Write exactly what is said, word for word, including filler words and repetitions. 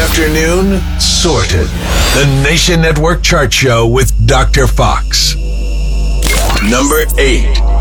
afternoon, Sorted. The Nation Network Chart Show with Doctor Fox. Number eight.